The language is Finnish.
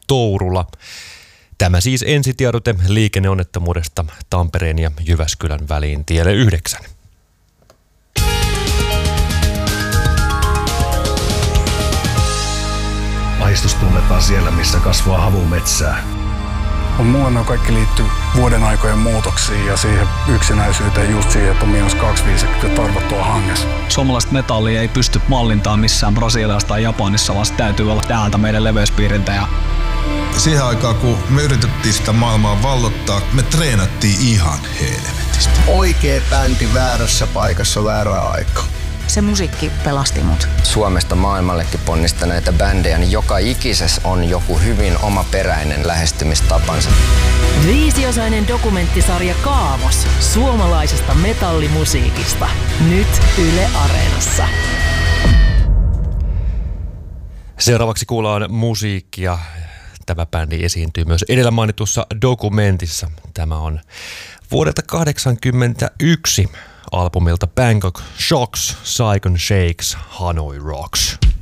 Tourula. Tämä siis ensitiedote liikenneonnettomuudesta Tampereen ja Jyväskylän väliin tielle 9. Ahdistus tunnetaan siellä, missä kasvaa havumetsää. Mulle ne kaikki liittyy vuoden aikojen muutoksiin ja siihen yksinäisyyteen, just siihen, että on -25 ja tarvottua hangessa. Suomalaista metallia ei pysty mallintaan missään Brasiliassa tai Japanissa, vaan se täytyy olla täältä meidän leveyspiiriltä. Siihen aikaan, kun me yritettiin sitä maailmaa vallottaa, me treenattiin ihan helvetistä. Oikea bändi väärässä paikassa väärään aikaan. Se musiikki pelasti mut. Suomesta maailmallekin ponnistaneita bändejä, niin joka ikisessä on joku hyvin omaperäinen lähestymistapansa. 5-osainen dokumenttisarja Kaavos suomalaisesta metallimusiikista. Nyt Yle Areenassa. Seuraavaksi kuullaan musiikkia. Tämä bändi esiintyy myös edellä mainitussa dokumentissa. Tämä on vuodelta 1981 albumilta Bangkok Shocks, Saigon Shakes, Hanoi Rocks.